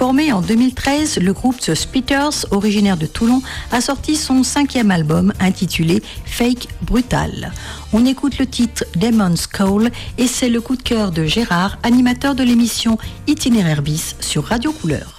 Formé en 2013, le groupe The Spitters, originaire de Toulon, a sorti son 5e album intitulé Fake Brutal. On écoute le titre Demon's Call et c'est le coup de cœur de Gérard, animateur de l'émission Itinéraire bis sur Radio Couleur.